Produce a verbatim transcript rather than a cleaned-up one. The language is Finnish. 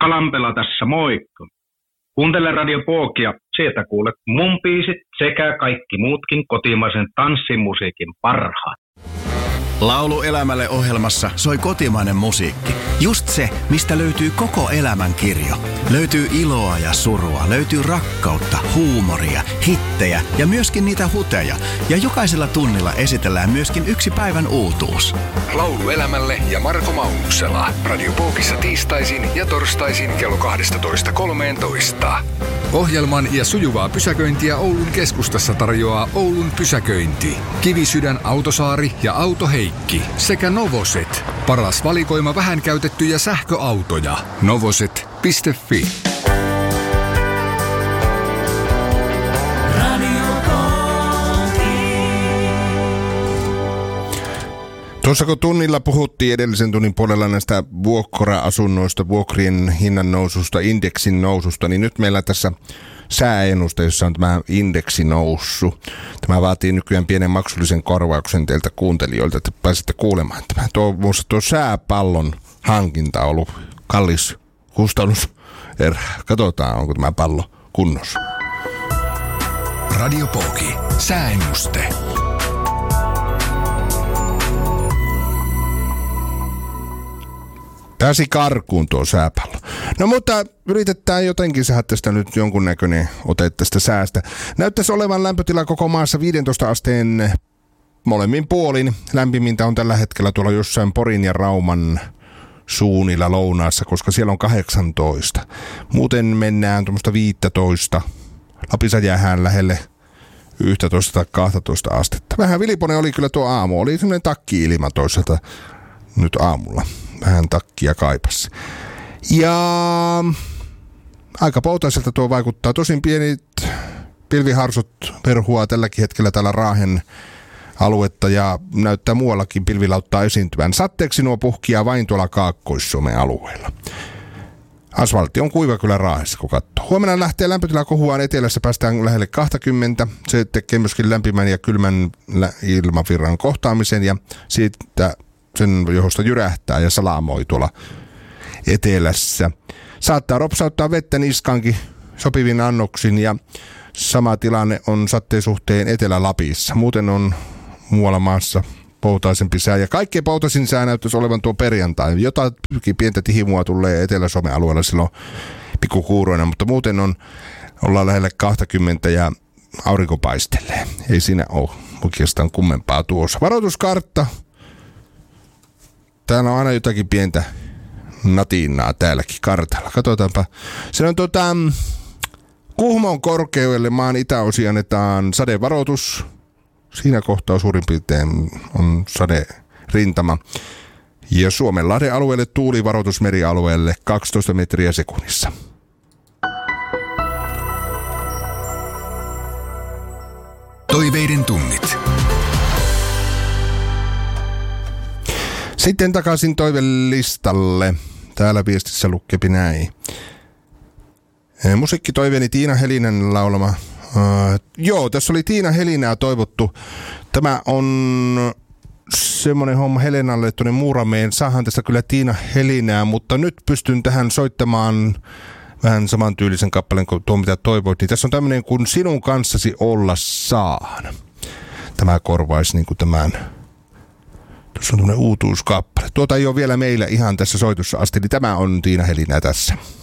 Pekka Lampela tässä, moikka. Kuuntele Radio Pookia, sieltä kuulet mun biisit sekä kaikki muutkin kotimaisen tanssimusiikin parhaat. Laulu Elämälle -ohjelmassa soi kotimainen musiikki. Just se, mistä löytyy koko elämän kirjo. Löytyy iloa ja surua, löytyy rakkautta, huumoria, hittejä ja myöskin niitä huteja. Ja jokaisella tunnilla esitellään myöskin yksi päivän uutuus. Laulu Elämälle ja Marko Maunuksela. Radio Pookissa tiistaisin ja torstaisin kello kaksitoista kolmetoista. Ohjelman ja sujuvaa pysäköintiä Oulun keskustassa tarjoaa Oulun pysäköinti. Kivisydän Autosaari ja Auto Heikki sekä Novoset. Paras valikoima vähän käytettyjä sähköautoja. Novoset piste fi. Tuossa kun tunnilla puhuttiin edellisen tunnin puolella näistä vuokra-asunnoista, vuokrien hinnan noususta, indeksin noususta, niin nyt meillä tässä sääennuste, jossa on tämä indeksi noussut. Tämä vaatii nykyään pienen maksullisen korvauksen teiltä kuuntelijoilta, että pääsette kuulemaan. Tämä tuo, tuo sääpallon hankinta on ollut kallis kustannus. Katsotaan, onko tämä pallo kunnossa. Radio Pooki. Sääennuste. Pääsi karkuun tuo sääpallo. No mutta yritetään jotenkin saada tästä nyt jonkunnäköinen ote tästä säästä. Näyttäisi olevan lämpötila koko maassa viidentoista asteen molemmin puolin. Lämpimintä on tällä hetkellä tuolla jossain Porin ja Rauman suunnilla lounaassa, koska siellä on kahdeksantoista. Muuten mennään tuommoista viisitoista. Lapissa jäähän lähelle yksitoista tai kaksitoista astetta. Vähän viliponen oli kyllä tuo aamu. Oli semmoinen takki-ilma toisaalta nyt aamulla. Vähän takkia kaipas. Ja aika poutaiselta tuo vaikuttaa. Tosin pienit pilviharsut perhua tälläkin hetkellä täällä Raahen aluetta ja näyttää muuallakin pilvilauttaa esiintyvän. Satteeksi nuo puhkia vain tuolla Kaakkois-Suomen alueella. Asfaltti on kuiva kyllä Raahessa, kun katsoo. Huomenna lähtee lämpötila kohuaan etelässä, päästään lähelle kaksikymmentä. Se tekee myöskin lämpimän ja kylmän ilmavirran kohtaamisen ja siitä sen johdosta jyrähtää ja salamoi tuolla etelässä. Saattaa ropsauttaa vettä niskaankin sopivin annoksin ja sama tilanne on satteen suhteen Etelä-Lapissa. Muuten on muualla maassa poutaisempi sää ja kaikkein poutaisin sää näyttäisi olevan tuo perjantai. Jotakin pientä tihimua tulee Etelä-Suomen alueella silloin pikkukuuroina, mutta muuten on, ollaan lähelle kaksikymmentä ja aurinko paistelee. Ei siinä ole oikeastaan kummempaa tuossa. Varoituskartta. Täällä on aina jotakin pientä natinnaa täälläkin kartalla. Katsotaanpa. Se on tota, Kuhmon korkeudelle maan itäosiin annetaan sadevaroitus. Siinä kohtaa suurin piirtein on saderintama. Ja Suomenlahden alueelle tuulivaroitus merialueelle kaksitoista metriä sekunnissa. Toiveiden tunnit. Sitten takaisin toivelistalle. Täällä viestissä lukkepi näin. Musiikkitoiveeni Tiina Helinän laulama. Uh, joo, tässä oli Tiina Helinää toivottu. Tämä on semmoinen homma Helenalle tuonne Muurameen. Saahan tästä kyllä Tiina Helinää, mutta nyt pystyn tähän soittamaan vähän samantyylisen kappaleen kuin tuo, mitä toivoit. Niin tässä on tämmöinen kuin Sinun kanssasi olla saan. Tämä korvaisi niin kuin tämän. Tuossa on tämmöinen uutuuskappale. Tuota ei ole vielä meillä ihan tässä soitussa asti, niin tämä on Tiina Helinää tässä.